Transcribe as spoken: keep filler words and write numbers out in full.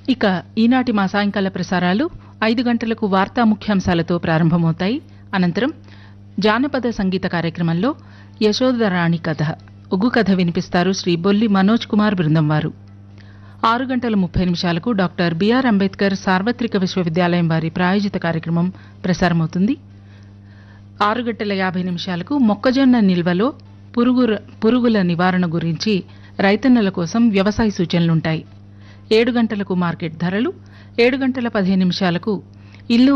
ఇక ఈనాటి మా సాయంకాల ప్రసారాలు ఐదు గంటలకు వార్తా ముఖ్యాంశాలతో ప్రారంభమవుతాయి. అనంతరం జానపద సంగీత కార్యక్రమంలో యశోధరాణి కథ ఒగ్గు కథ వినిపిస్తారు శ్రీ బొల్లి మనోజ్ కుమార్ బృందం వారు. ఆరు గంటల ముప్పై నిమిషాలకు డాక్టర్ బిఆర్ అంబేద్కర్ సార్వత్రిక విశ్వవిద్యాలయం వారి ప్రాయోజిత కార్యక్రమం ప్రసారమవుతుంది. ఆరు గంటల యాభై నిమిషాలకు మొక్కజొన్న నిల్వలో పురుగు పురుగుల నివారణ గురించి రైతన్నల కోసం వ్యవసాయ సూచనలుంటాయి. ఏడు గంటలకు మార్కెట్ ధరలు, ఏడు గంటల పదిహేను నిమిషాలకు ఇల్లు